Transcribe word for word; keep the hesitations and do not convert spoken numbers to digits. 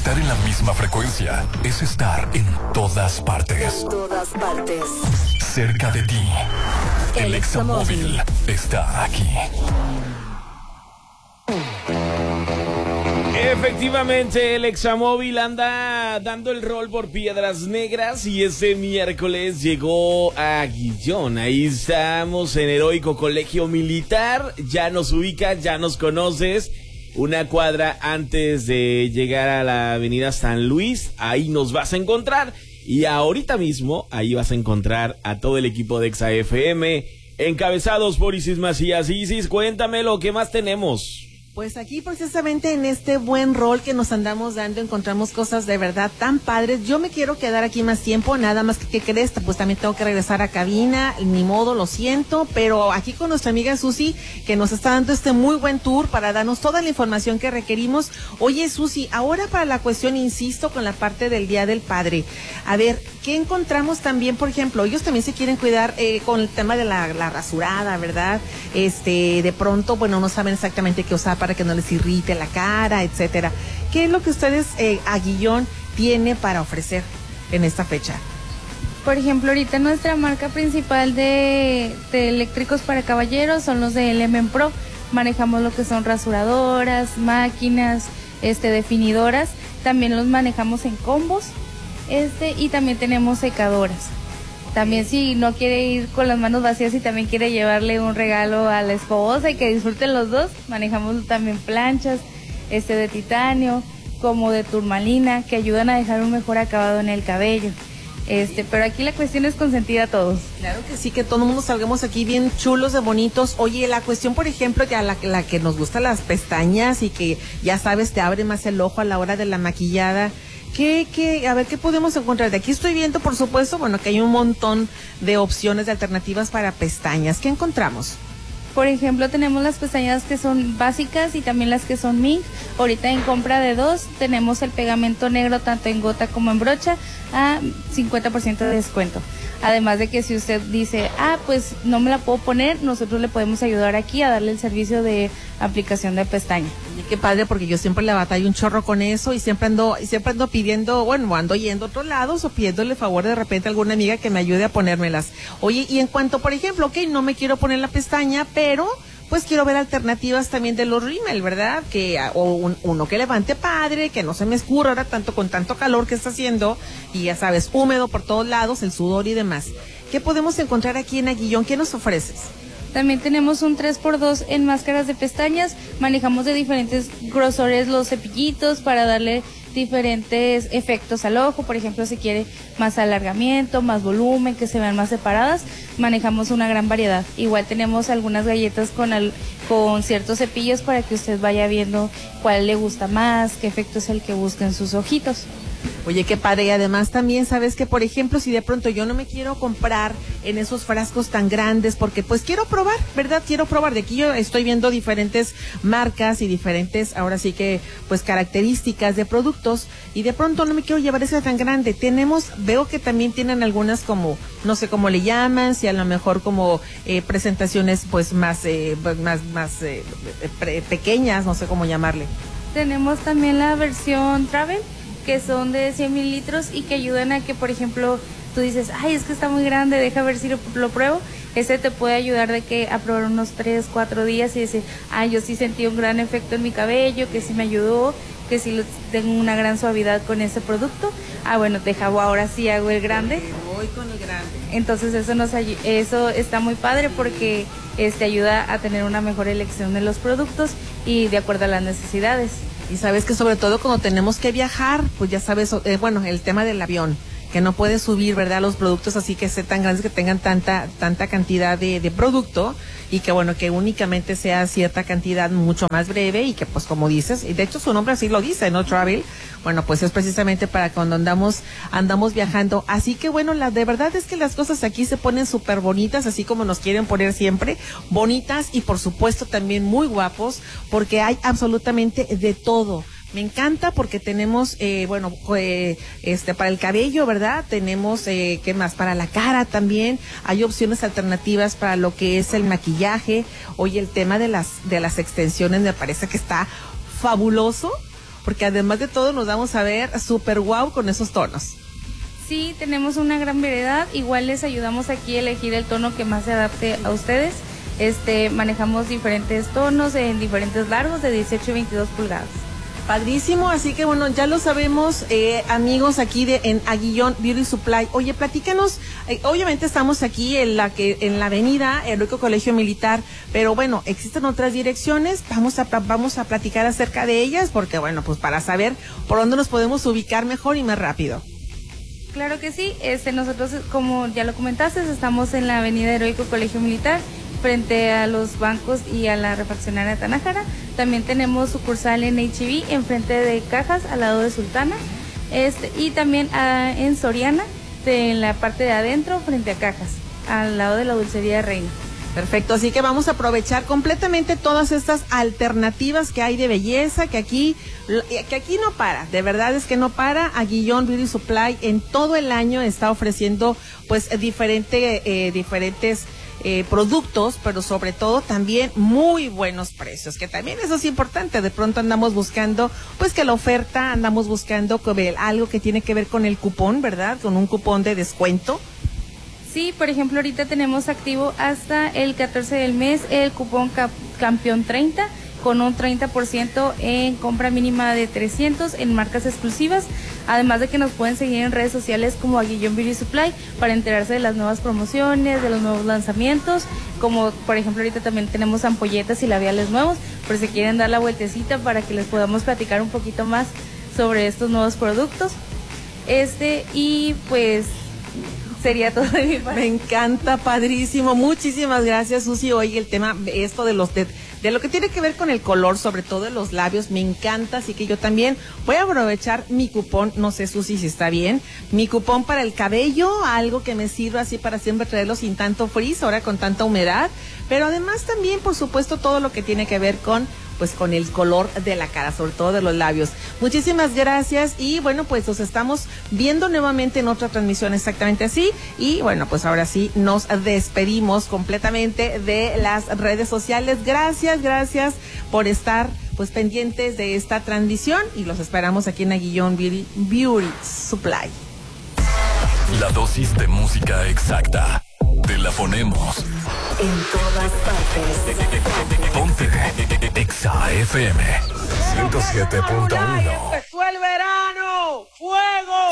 Estar en la misma frecuencia es estar en todas partes. En todas partes. Cerca de ti. El, el Examóvil está aquí. Efectivamente, el Examóvil anda dando el rol por Piedras Negras y este miércoles llegó a Guillón. Ahí estamos en Heroico Colegio Militar. Ya nos ubicas, ya nos conoces. Una cuadra antes de llegar a la avenida San Luis, ahí nos vas a encontrar. Y ahorita mismo, ahí vas a encontrar a todo el equipo de Exa F M, encabezados por Isis Macías. Isis, cuéntame lo que más tenemos. Pues aquí precisamente en este buen rol que nos andamos dando encontramos cosas de verdad tan padres. Yo me quiero quedar aquí más tiempo, nada más que ¿qué crees? Pues también tengo que regresar a cabina, ni modo, lo siento, pero aquí con nuestra amiga Susi, que nos está dando este muy buen tour para darnos toda la información que requerimos. Oye, Susi, ahora para la cuestión, insisto, con la parte del Día del Padre. A ver, ¿qué encontramos también? Por ejemplo, ellos también se quieren cuidar eh, con el tema de la, la rasurada, ¿verdad? Este, de pronto, bueno, no saben exactamente qué usar para que no les irrite la cara, etcétera. ¿Qué es lo que ustedes, eh, a Guillón, tiene para ofrecer en esta fecha? Por ejemplo, ahorita nuestra marca principal de, de eléctricos para caballeros son los de Element Pro. Manejamos lo que son rasuradoras, máquinas, este, definidoras. También los manejamos en combos, este, y también tenemos secadoras. También si no quiere ir con las manos vacías y también quiere llevarle un regalo a la esposa y que disfruten los dos, manejamos también planchas este de titanio, como de turmalina, que ayudan a dejar un mejor acabado en el cabello. Este, pero aquí la cuestión es consentir a todos. Claro que sí, que todo el mundo salgamos aquí bien chulos de bonitos. Oye, la cuestión, por ejemplo, ya la, la que nos gustan las pestañas y que ya sabes, te abre más el ojo a la hora de la maquillada. ¿Qué, qué, a ver, qué podemos encontrar? De aquí estoy viendo, por supuesto, bueno, que hay un montón de opciones, de alternativas para pestañas. ¿Qué encontramos? Por ejemplo, tenemos las pestañas que son básicas y también las que son mink. Ahorita en compra de dos tenemos el pegamento negro tanto en gota como en brocha a cincuenta por ciento de descuento. Además de que si usted dice, ah, pues no me la puedo poner, nosotros le podemos ayudar aquí a darle el servicio de aplicación de pestaña. Oye, qué padre, porque yo siempre le batallo un chorro con eso y siempre ando, y siempre ando pidiendo, bueno, ando yendo a otros lados o pidiéndole favor de repente a alguna amiga que me ayude a ponérmelas. Oye, y en cuanto, por ejemplo, ok, no me quiero poner la pestaña, pero pues quiero ver alternativas también de los rímel, ¿verdad? Que o un, uno que levante padre, que no se me escurra ahora tanto con tanto calor que está haciendo y ya sabes, húmedo por todos lados, el sudor y demás. ¿Qué podemos encontrar aquí en Aguillón? ¿Qué nos ofreces? También tenemos un tres por dos en máscaras de pestañas, manejamos de diferentes grosores los cepillitos para darle diferentes efectos al ojo. Por ejemplo, si quiere más alargamiento, más volumen, que se vean más separadas, manejamos una gran variedad. Igual tenemos algunas galletas con, al, con ciertos cepillos para que usted vaya viendo cuál le gusta más, qué efecto es el que busca en sus ojitos. Oye, qué padre, y además también sabes que, por ejemplo, si de pronto yo no me quiero comprar en esos frascos tan grandes, porque pues quiero probar, ¿verdad? Quiero probar, de aquí yo estoy viendo diferentes marcas y diferentes, ahora sí que, pues características de productos, y de pronto no me quiero llevar ese tan grande. Tenemos, veo que también tienen algunas como, no sé cómo le llaman, si a lo mejor como eh, presentaciones pues más, eh, más, más eh, pre- pequeñas, no sé cómo llamarle. Tenemos también la versión Travel, que son de cien mililitros y que ayudan a que, por ejemplo, tú dices, ay, es que está muy grande, deja ver si lo, lo pruebo. Ese te puede ayudar de que a probar unos tres, cuatro días y decir, ay, yo sí sentí un gran efecto en mi cabello, que sí me ayudó, que sí lo, tengo una gran suavidad con ese producto. Ah, bueno, deja, ahora sí hago el grande. Voy con el grande. Entonces eso nos eso está muy padre porque este ayuda a tener una mejor elección de los productos y de acuerdo a las necesidades. Y sabes que sobre todo cuando tenemos que viajar, pues ya sabes, eh, bueno, el tema del avión, que no puedes subir, ¿verdad?, los productos así que sean tan grandes, que tengan tanta tanta cantidad de, de producto, y que bueno, que únicamente sea cierta cantidad mucho más breve, y que pues como dices, y de hecho su nombre así lo dice, ¿no? Travel, bueno, pues es precisamente para cuando andamos andamos viajando. Así que bueno, la de verdad es que las cosas aquí se ponen súper bonitas, así como nos quieren poner siempre, bonitas, y por supuesto también muy guapos, porque hay absolutamente de todo. Me encanta porque tenemos, eh, bueno, eh, este, para el cabello, ¿verdad? Tenemos, eh, ¿qué más? Para la cara también. Hay opciones alternativas para lo que es el maquillaje. Oye, el tema de las, de las extensiones me parece que está fabuloso, porque además de todo nos vamos a ver súper guau con esos tonos. Sí, tenemos una gran variedad, igual les ayudamos aquí a elegir el tono que más se adapte a ustedes. Este, manejamos diferentes tonos en diferentes largos de dieciocho y veintidós pulgadas. Padrísimo, así que bueno, ya lo sabemos, eh, amigos aquí de en Aguillón Beauty Supply. Oye, platícanos, eh, obviamente estamos aquí en la que en la avenida Heroico Colegio Militar, pero bueno, existen otras direcciones, vamos a vamos a platicar acerca de ellas, porque bueno, pues para saber por dónde nos podemos ubicar mejor y más rápido. Claro que sí, este, nosotros, como ya lo comentaste, estamos en la avenida Heroico Colegio Militar, frente a los bancos y a la refaccionaria Tanájara. También tenemos sucursal en H E B, enfrente de Cajas, al lado de Sultana, este, y también uh, en Soriana, de, en la parte de adentro, frente a Cajas, al lado de la Dulcería Reina. Perfecto, así que vamos a aprovechar completamente todas estas alternativas que hay de belleza, que aquí, que aquí no para, de verdad es que no para. Aguillón Beauty Supply en todo el año está ofreciendo pues diferente, eh, diferentes eh, productos, pero sobre todo también muy buenos precios, que también eso es importante. De pronto andamos buscando pues que la oferta, andamos buscando algo que tiene que ver con el cupón, ¿verdad? Con un cupón de descuento. Sí, por ejemplo, ahorita tenemos activo hasta el catorce del mes el cupón Cap- Campeón treinta, con un treinta por ciento en compra mínima de trescientos en marcas exclusivas, además de que nos pueden seguir en redes sociales como Aguillón Beauty Supply para enterarse de las nuevas promociones, de los nuevos lanzamientos, como por ejemplo ahorita también tenemos ampolletas y labiales nuevos, por si quieren dar la vueltecita para que les podamos platicar un poquito más sobre estos nuevos productos. Este, y pues sería todo de mi parte. Me encanta, padrísimo. Muchísimas gracias, Susi. Oye, el tema, esto de los de, de lo que tiene que ver con el color, sobre todo de los labios, me encanta. Así que yo también voy a aprovechar mi cupón, no sé, Susi, si está bien, mi cupón para el cabello, algo que me sirva así para siempre traerlo sin tanto frizz, ahora con tanta humedad. Pero además también, por supuesto, todo lo que tiene que ver con pues con el color de la cara, sobre todo de los labios. Muchísimas gracias y bueno, pues nos estamos viendo nuevamente en otra transmisión exactamente así y bueno, pues ahora sí nos despedimos completamente de las redes sociales. Gracias, gracias por estar pues pendientes de esta transmisión y los esperamos aquí en Aguillón Beauty, Beauty Supply. La dosis de música exacta. Te la ponemos en todas partes. Ponte Exa F M ciento siete punto uno. ¡Empezó el verano! ¡Fuego!